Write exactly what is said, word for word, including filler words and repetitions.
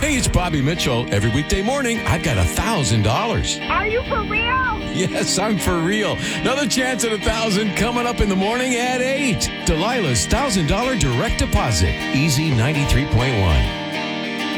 Hey, it's Bobby Mitchell. Every weekday morning, I've got a thousand dollars. Are you for real? Yes, I'm for real. Another chance at a thousand coming up in the morning at eight. Delilah's thousand dollar direct deposit. Easy ninety-three point one.